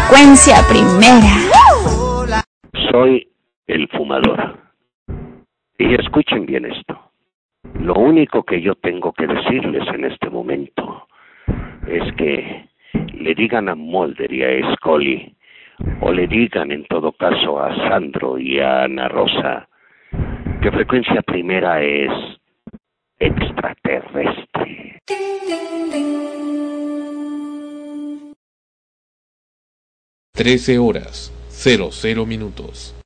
frecuencia primera. Soy el fumador. Y escuchen bien esto. Lo único que yo tengo que decirles en este momento es que le digan a Mulder y a Scully, o le digan en todo caso a Sandro y a Ana Rosa, que frecuencia primera es extraterrestre. 13 horas, 00 minutos.